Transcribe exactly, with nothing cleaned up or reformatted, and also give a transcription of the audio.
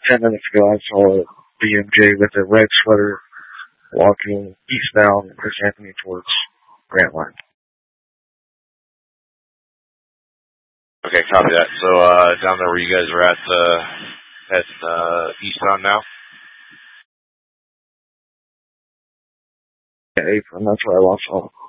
ten minutes ago, I saw a B M J with a red sweater walking eastbound Chris Anthony towards Grantline. Okay, copy that. So, uh, down there where you guys are at, uh, at, uh, eastbound now? Yeah, Apron, that's where I lost all.